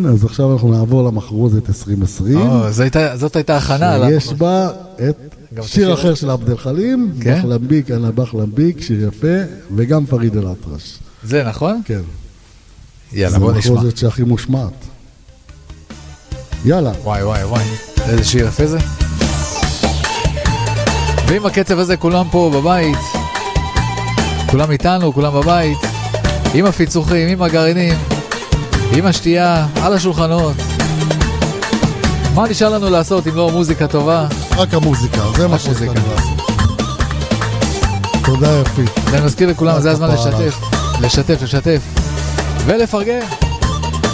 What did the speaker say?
אז עכשיו אנחנו נעבור למחרוזת 2020. זאת הייתה הכנה. יש בה את שיר אחר של עבד אל חלים, בחלמביק, אנה בחלמביק, שיר יפה, וגם פריד אל אטרש. זה נכון? כן. יאללה, בוא נשמע. זה מחרוזת שהכי מושמעת. יאללה. וואי, וואי, וואי. איזה שיר יפה זה. ועם הקצב הזה כולם פה בבית, כולם איתנו, כולם בבית, עם הפיצוחים, עם הגרעינים, עם השתייה, על השולחנות. מה נשאר לנו לעשות אם לא מוזיקה טובה? רק המוזיקה, זה מה שיש לנו לעשות. תודה יפי. אני מזכיר לכולם, זה הזמן לשתף ולפרגן.